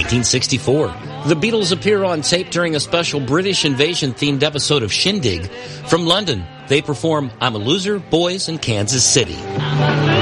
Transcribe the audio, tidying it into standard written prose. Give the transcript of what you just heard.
1964. The Beatles appear on tape during a special British invasion-themed episode of Shindig. From London, they perform I'm a Loser, Boys in Kansas City.